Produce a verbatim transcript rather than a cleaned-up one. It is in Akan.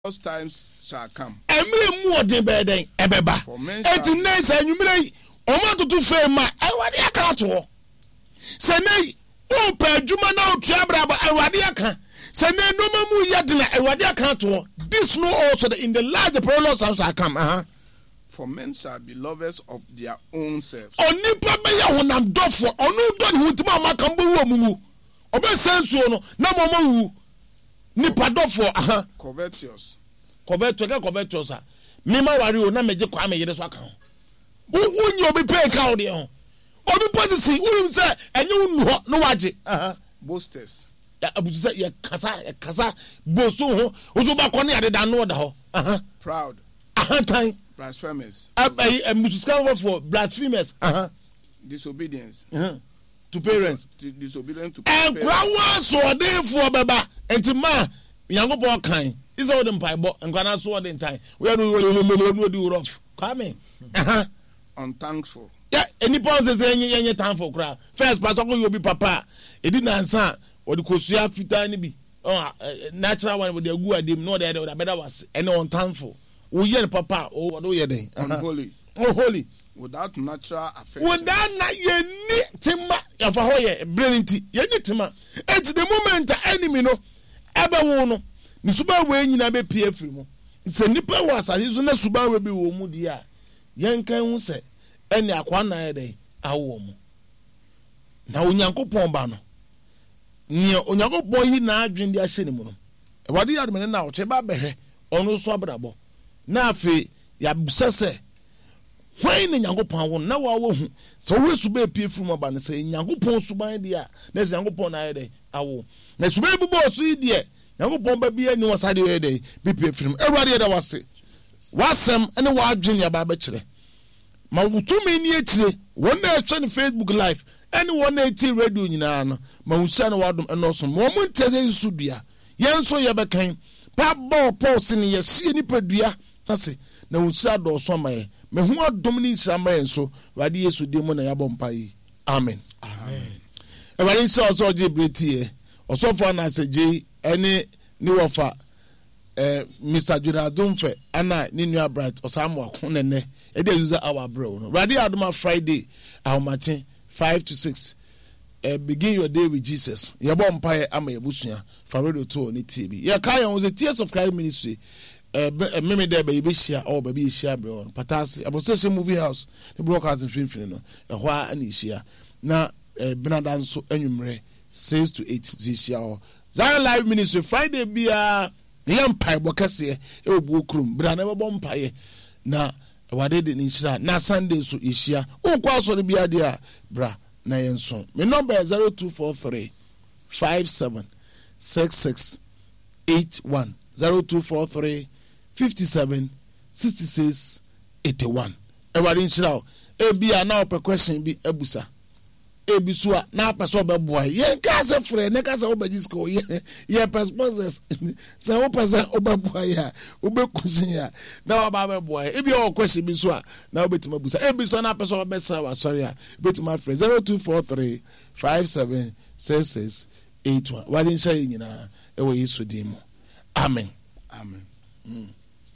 Those times shall come. Emre mu odin beden ebeba. Eti nei sa nwumire oma tutu fe ma Awurade aka to. Se nei o pa adwuma na otua braba Awurade aka. Se nei no mamu yedina Awurade aka to. This know also that in the last the prologue shall come. Uh-huh. For men shall be lovers of their own selves. Onipa be ya honam dofo onu don hutima makambo wo mumu. Obe sensuo no na mama wu. Nipa dofo aha covetous. Covetous ka covetous a. Me ma ware o na meje kwa me yere so aka ho. Unyi obi pay ka o de ho. Obi policy unim say enye unu ho no waje. Aha. Boasters. Ya abusu say ya kasa ya kasa boso ho. Ozo ba ko ne ade da no da ho. Aha. Proud. Aha tan. Blasphemous. Abai mususka for blasphemous. Aha. Disobedience. Uh-huh. To parents. Dis- disobedient to And parents. ground so de for baba. Enti ma Yankopon kan. Is all them pipe and gonna so den time. We are no no do rough. Come. Uh-huh. Unthankful. Yeah, any pause say any any time for crowd. First pastor go you be papa. E didn't answer or the kosua fita ni bi. Oh, natural one with the gu adim no there that better was and unthankful. We hear papa oh what do you dey? Unholy. Oh holy. Without natural affection. Without na ye ni tima ya fa hoye brilliant ye ni tima. At the moment enemy no ebe wo no ni suba we nyina be pie afiri mu. Se nipa wa asase so na suba we bi wo mu dia. Yen kan hu se ene akwa na ye dey awo mu. Na onyankopon ba no. Ni onyankopon yi na adwen dia hye ni mu no. E wade ya de na o che ba behwe ono so abrabo. Na afi ya busese when Yankopon won na wa wo hu so we sube pie furu ba ne say Yankopon suban dia na say Yankopon na ye dey awo na sube bubo so yi de Yankopon ba bia ni wasade ye dey bi pie furu Ewurade da wase wasem ene wa adwen ya ba ba kire ma wutumi ni akire won na etwe ne Facebook live ene won na eti radio nyina no ma wusa na wadom eno so mo mo nteze nsu dua yen so ye bekan pa bo pulse ni ye sie ni padua na se na wusa do so maye me hu adom ni nsamre nso wade Yesu de mu na yabɔ mpa yi amen amen e wade nso so je bretie osofo na se je ene ni wofa eh Mister Jonadonfe ana ni nua bright osamo akonene e dey use our bro no wade adoma Friday ahomache five to six uh, begin your day with Jesus yabɔ mpa ye ama yebusua fa radio to ni T V ye kai on the Tears of Christ ministry. Uh, meme there be be share or baby share bro patasi abosese movie house the broadcast film no e ho ani share na Benada so anwumre six to eight this year Zion Live Ministry Friday bia yam pai bokase e obu okrum bra na bebo mpaye na wade de ni share na Sunday so ishia ukwa so bia dia bra na yenso me number zero two four three five seven six six eight one zero two four three fifty-seven sixty-six eighty-one Everybody nshira ebia na op question bi ebusa ebisu a na person obeboa ye ka se frɛ ne ka se obagisko ye ye sponsors se o pesa obeboa ya obekusin ya na wa ba beboa ebia o question bi so a na obetima busa ebisu na person obesa wa sorry a betima frɛ zero two four three five seven six six eight one wadi nshira nyina e wo Yesu dim amen Amen. Mm.